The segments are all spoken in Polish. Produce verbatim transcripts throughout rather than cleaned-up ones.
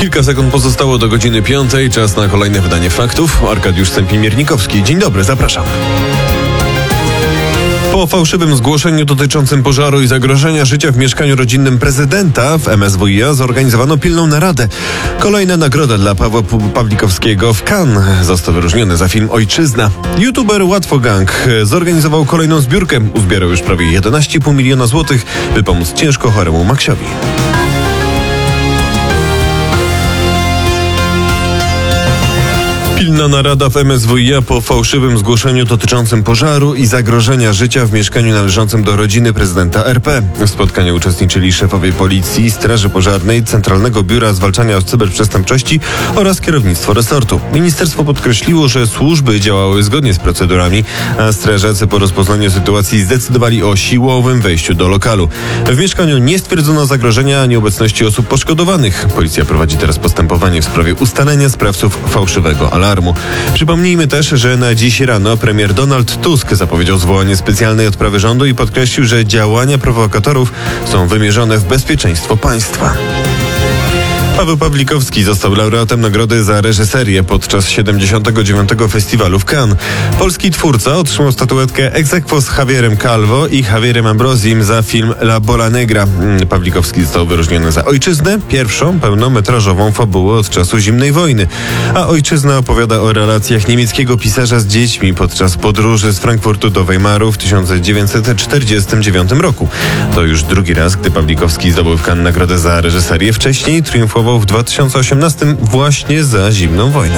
Kilka sekund pozostało do godziny piątej. Czas na kolejne wydanie faktów. Arkadiusz Stępień-Miernikowski. Dzień dobry, zapraszam. Po fałszywym zgłoszeniu dotyczącym pożaru i zagrożenia życia w mieszkaniu rodzinnym prezydenta w M S W i A zorganizowano pilną naradę. Kolejna nagroda dla Pawła Pawlikowskiego w Cannes. Został wyróżniony za film Ojczyzna. YouTuber Łatwo Gang zorganizował kolejną zbiórkę. Uzbierał już prawie jedenaście i pół miliona złotych, by pomóc ciężko choremu Maksiowi. Pilna narada w M S W i A po fałszywym zgłoszeniu dotyczącym pożaru i zagrożenia życia w mieszkaniu należącym do rodziny prezydenta R P. W spotkaniu uczestniczyli szefowie Policji, Straży Pożarnej, Centralnego Biura Zwalczania Cyberprzestępczości oraz kierownictwo resortu. Ministerstwo podkreśliło, że służby działały zgodnie z procedurami, a strażacy po rozpoznaniu sytuacji zdecydowali o siłowym wejściu do lokalu. W mieszkaniu nie stwierdzono zagrożenia ani obecności osób poszkodowanych. Policja prowadzi teraz postępowanie w sprawie ustalenia sprawców fałszywego alarmu. Przypomnijmy też, że na dziś rano premier Donald Tusk zapowiedział zwołanie specjalnej odprawy rządu i podkreślił, że działania prowokatorów są wymierzone w bezpieczeństwo państwa. Paweł Pawlikowski został laureatem nagrody za reżyserię podczas siedemdziesiątego dziewiątego Festiwalu w Cannes. Polski twórca otrzymał statuetkę ex aequo z Javierem Calvo i Javierem Ambrosim za film La Bola Negra. Pawlikowski został wyróżniony za Ojczyznę, pierwszą pełnometrażową fabułę od czasu zimnej wojny. A Ojczyzna opowiada o relacjach niemieckiego pisarza z dziećmi podczas podróży z Frankfurtu do Weimaru w tysiąc dziewięćset czterdziestym dziewiątym roku. To już drugi raz, gdy Pawlikowski zdobył w Cannes nagrodę za reżyserię. Wcześniej triumfował w dwa tysiące osiemnastym właśnie za zimną wojnę.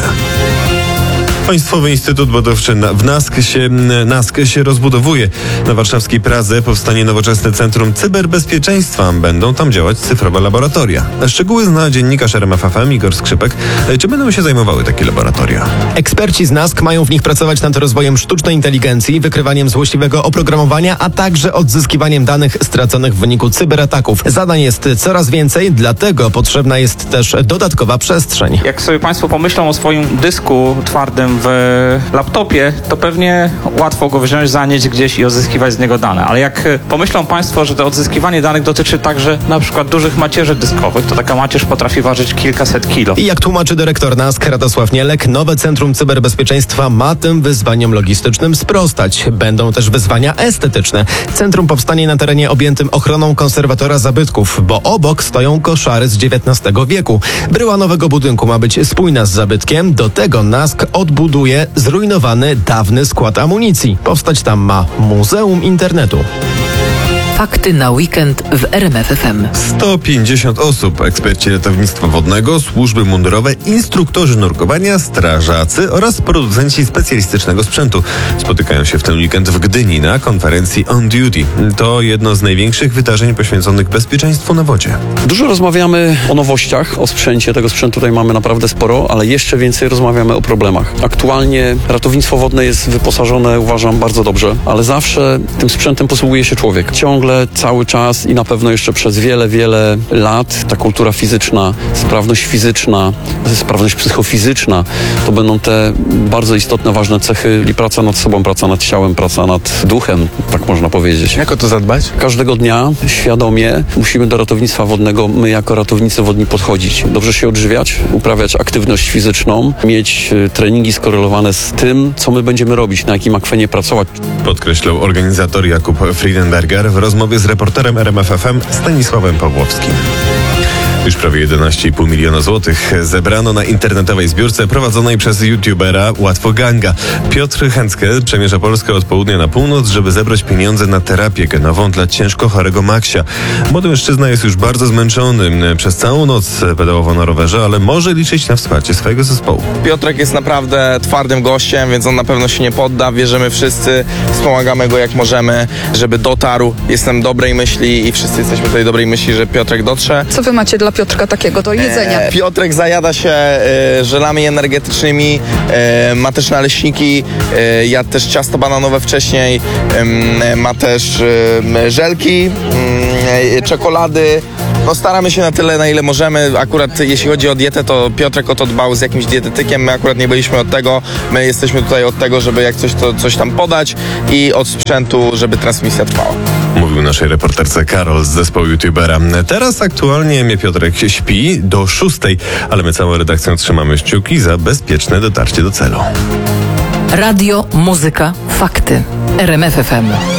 Państwowy Instytut Badawczy w NASK się, NASK się rozbudowuje. Na warszawskiej Pradze powstanie nowoczesne Centrum Cyberbezpieczeństwa. Będą tam działać cyfrowe laboratoria. Szczegóły zna dziennikarz R M F F M Igor Skrzypek. Czy będą się zajmowały takie laboratoria? Eksperci z NASK mają w nich pracować nad rozwojem sztucznej inteligencji, wykrywaniem złośliwego oprogramowania, a także odzyskiwaniem danych straconych w wyniku cyberataków. Zadań jest coraz więcej, dlatego potrzebna jest też dodatkowa przestrzeń. Jak sobie Państwo pomyślą o swoim dysku twardym w laptopie, to pewnie łatwo go wziąć, zanieść gdzieś i odzyskiwać z niego dane. Ale jak pomyślą Państwo, że to odzyskiwanie danych dotyczy także na przykład dużych macierzy dyskowych, to taka macierz potrafi ważyć kilkaset kilo. I jak tłumaczy dyrektor NASK Radosław Nielek, nowe Centrum Cyberbezpieczeństwa ma tym wyzwaniom logistycznym sprostać. Będą też wyzwania estetyczne. Centrum powstanie na terenie objętym ochroną konserwatora zabytków, bo obok stoją koszary z dziewiętnastego wieku. Bryła nowego budynku ma być spójna z zabytkiem. Do tego NASK odbuduje zrujnowany dawny skład amunicji. Powstać tam ma Muzeum Internetu. Fakty na weekend w R M F F M. sto pięćdziesiąt osób, eksperci ratownictwa wodnego, służby mundurowe, instruktorzy nurkowania, strażacy oraz producenci specjalistycznego sprzętu spotykają się w ten weekend w Gdyni na konferencji On Duty. To jedno z największych wydarzeń poświęconych bezpieczeństwu na wodzie. Dużo rozmawiamy o nowościach, o sprzęcie. Tego sprzętu tutaj mamy naprawdę sporo, ale jeszcze więcej rozmawiamy o problemach. Aktualnie ratownictwo wodne jest wyposażone, uważam, bardzo dobrze, ale zawsze tym sprzętem posługuje się człowiek. Ciągle, cały czas i na pewno jeszcze przez wiele, wiele lat ta kultura fizyczna, sprawność fizyczna, sprawność psychofizyczna, to będą te bardzo istotne, ważne cechy i praca nad sobą, praca nad ciałem, praca nad duchem, tak można powiedzieć. Jak o to zadbać? Każdego dnia świadomie musimy do ratownictwa wodnego, my jako ratownicy wodni podchodzić. Dobrze się odżywiać, uprawiać aktywność fizyczną, mieć treningi skorelowane z tym, co my będziemy robić, na jakim akwenie pracować. Podkreślał organizator Jakub Friedenberger w rozmowie z reporterem R M F F M Stanisławem Pawłowskim. Już prawie jedenaście i pół miliona złotych zebrano na internetowej zbiórce prowadzonej przez youtubera Łatwo Ganga. Piotr Chęckę przemierza Polskę od południa na północ, żeby zebrać pieniądze na terapię genową dla ciężko chorego Maksia. Młody mężczyzna jest już bardzo zmęczony. Przez całą noc pedałował na rowerze, ale może liczyć na wsparcie swojego zespołu. Piotrek jest naprawdę twardym gościem, więc on na pewno się nie podda. Wierzymy wszyscy, wspomagamy go jak możemy, żeby dotarł. Jestem dobrej myśli i wszyscy jesteśmy tej dobrej myśli, że Piotrek dotrze. Co wy macie dla Piotrka takiego do jedzenia? E, Piotrek zajada się e, żelami energetycznymi, e, ma też naleśniki, e, jadł też ciasto bananowe wcześniej, e, ma też e, żelki, e, czekolady. No staramy się na tyle, na ile możemy. Akurat jeśli chodzi o dietę, to Piotrek o to dbał z jakimś dietetykiem. My akurat nie byliśmy od tego. My jesteśmy tutaj od tego, żeby jak coś, to coś tam podać i od sprzętu, żeby transmisja trwała. Mówił naszej reporterce Karol z zespołu YouTubera. Teraz aktualnie mnie Piotrek śpi do szóstej, ale my całą redakcją trzymamy kciuki za bezpieczne dotarcie do celu. Radio, muzyka, fakty. R M F F M.